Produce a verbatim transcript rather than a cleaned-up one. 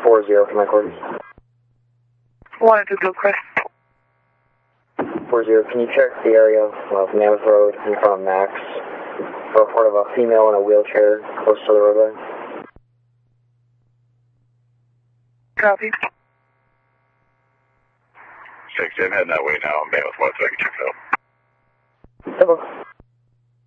four zero for my quarters. One to Gilchrist. four zero, can you check the area of Mammoth Road in front of Max for a report of a female in a wheelchair close to the roadway? Copy. six, I'm heading that way now. I'm Mammoth West, so I can check it out. Simple.